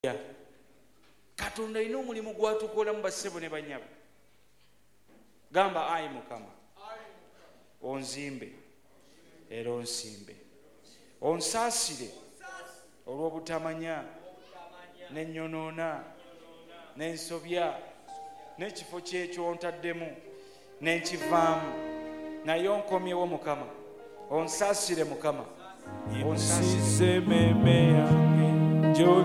Katonda alina omulimu gwatukola mu bassebo ne banyabo. Gamba ayi Mukama onzimbe era onsimbe, onsaasire olw'obutamanya n'ennyonoona n'ensobya n'ekifo ky'ekyontademu n'enkivaamu, naye onkomyewo Mukama, onsaasire Mukama, onsaasire.